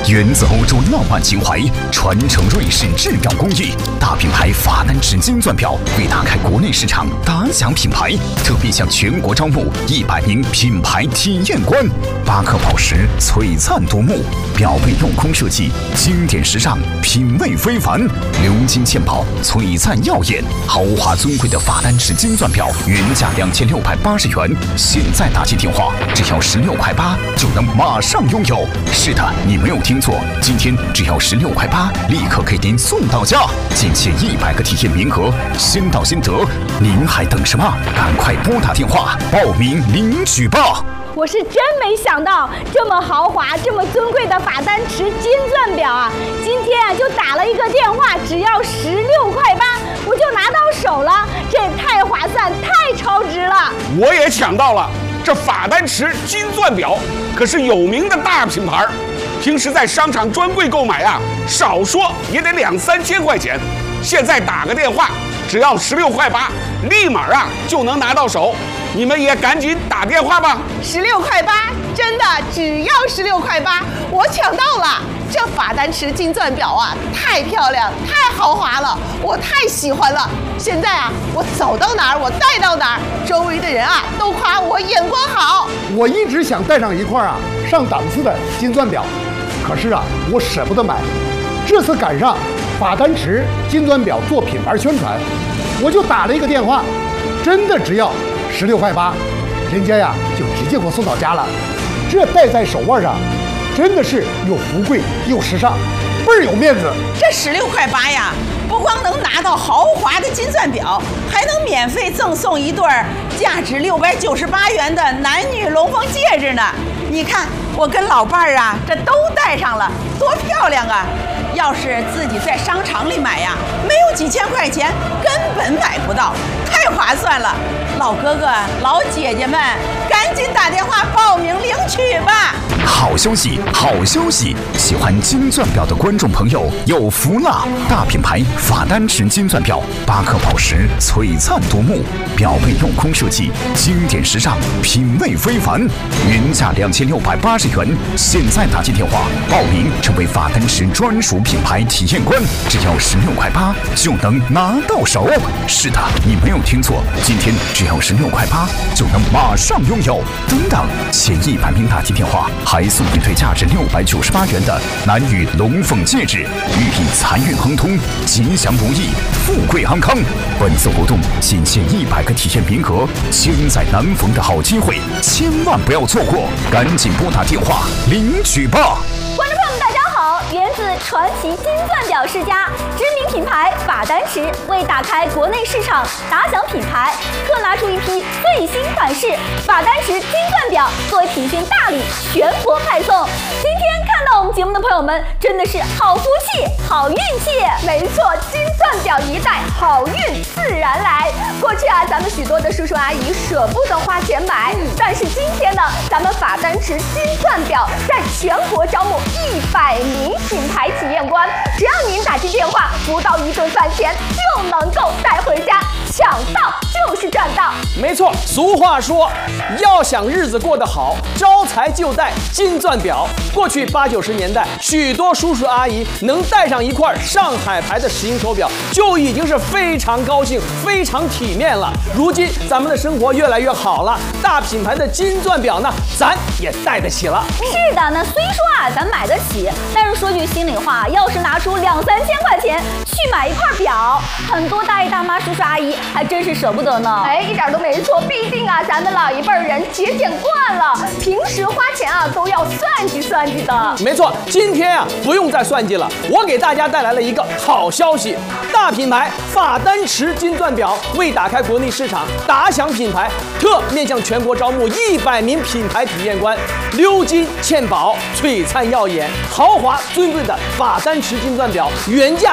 源自欧洲浪漫情怀，传承瑞士质量工艺。大品牌法丹池金钻表为打开国内市场打响品牌，特别向全国招募100名品牌体验官。巴克宝石璀璨夺目，表背镂空设计，经典时尚，品味非凡。鎏金嵌宝，璀璨耀眼，豪华尊贵的法丹池金钻表，原价2680元，现在打起电话，只要16.8块就能马上拥有。是的，你没有听错，今天只要16.8块，立刻给您送到家。仅限100个体验名额，先到先得，您还等什么？赶快拨打电话报名领取吧！ 我是真没想到，这么豪华、这么尊贵的法丹池金钻表啊，今天啊就打了一个电话，只要16.8块，我就拿到手了，这也太划算、太超值了。 我也抢到了，这法丹池金钻表可是有名的大品牌，平时在商场专柜购买啊，少说也得2-3千块钱，现在打个电话，只要16.8块，立马啊就能拿到手。你们也赶紧打电话吧 ！16.8块，真的只要16.8块，我抢到了！这法丹池金钻表啊，太漂亮，太豪华了，我太喜欢了。现在啊，我走到哪儿，我戴到哪儿，周围的人啊都夸我眼光好。 我一直想戴上一块上档次的金钻表，可是啊，我舍不得买。这次赶上法丹池金钻表做品牌宣传，我就打了一个电话，真的只要16.8块，人家呀就直接给我送到家了。这戴在手腕上，真的是又富贵又时尚，倍儿有面子。 这16.8块呀，不光能拿到豪华的金钻表，还能免费赠送一对价值698元的男女龙凤戒指呢。你看我跟老伴儿啊，这都戴上了，多漂亮啊！要是自己在商场里买呀，没有几千块钱，根本买不到，太划算了。老哥哥、老姐姐们，赶紧打电话报名领取吧！ 好消息，好消息！喜欢金钻表的观众朋友有福了！大品牌法丹池金钻表，巴克宝石璀璨夺目，表背镂空设计，经典时尚，品味非凡。原价2680元，现在打进电话报名，成为法丹池专属品牌体验官，只要16.8块就能拿到手。是的，你没有听错，今天只要16.8块就能马上拥有。等等，前100名打进电话还送一对价值698元的男女龙凤戒指，寓意财运亨通、吉祥如意、富贵安康。本次活动仅限100个体验名额，千载难逢的好机会，千万不要错过，赶紧拨打电话领取吧！ 观众朋友们，大家好！源自传奇金钻表世家知名品牌法丹池为打开国内市场打响品牌，特拿出一批最新款式法丹池金钻表作为品宣大礼全国派送。今天看到我们节目的朋友们，真的是好福气、好运气。没错，金钻表一戴，好运自然来。过去啊，咱们许多的叔叔阿姨舍不得花钱买，但是今天呢，咱们法丹池金钻表在全国招募100名品牌体验官，只要您打进电话，不到1顿饭钱就能够带回家，抢到就是赚到。 没错，俗话说，要想日子过得好，招财就戴金钻表。过去80、90年代，许多叔叔阿姨能戴上一块上海牌的石英手表，就已经是非常高兴、非常体面了。如今咱们的生活越来越好了，大品牌的金钻表呢，咱也戴得起了。 是的，那虽说啊，咱买得起，但是说句心里话，要是拿出2-3千块钱去买一块表，很多大爷大妈、叔叔阿姨还真是舍不得呢。哎，一点都没错，毕竟啊，咱们老一辈人节俭惯了，平时花钱啊都要算计算计的。 没错，今天啊不用再算计了，我给大家带来了一个好消息，大品牌法丹池金钻表为打开国内市场打响品牌，特面向全国招募100名品牌体验官，鎏金嵌宝，璀璨耀眼，豪华尊贵的法丹池金钻表，原价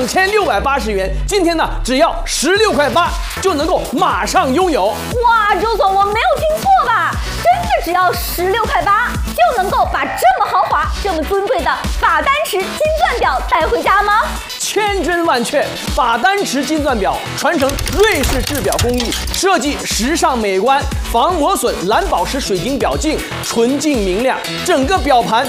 2680元，今天呢只要16.8块就能够马上拥有。 哇，周总，我没有听错吧？真的只要16.8块就能够把这么豪华、这么尊贵的法丹池金钻表带回家吗？ 千真万确，法丹池金钻表传承瑞士制表工艺，设计时尚美观，防磨损蓝宝石水晶表径纯净明亮，整个表盘